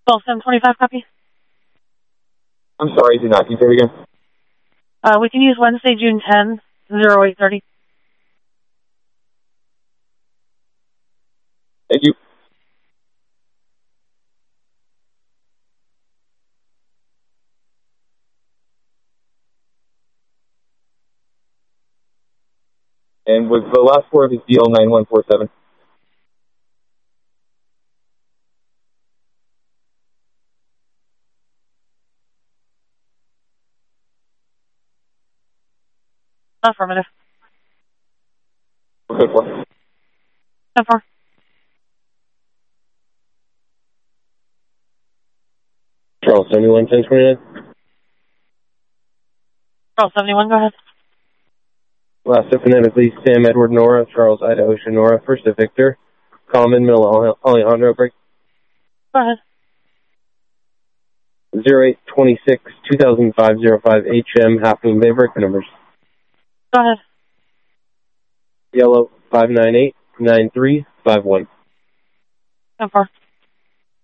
12-7-25 copy. I'm sorry, I did not. Can you say it again? We can use Wednesday, June 10, 0830. Thank you. And was the last four of his deal 9147? Affirmative. Good for. 10-4. Charles 71, 1029. Charles 71, go ahead. Last to phonetically, Sam Edward Nora, Charles Ida Ocean Nora, first to Victor, Common Middle Alejandro break. Go ahead. 0826 2005 05 HM Half Moon Bay break numbers. Go ahead. Yellow 598 9351. 10-4.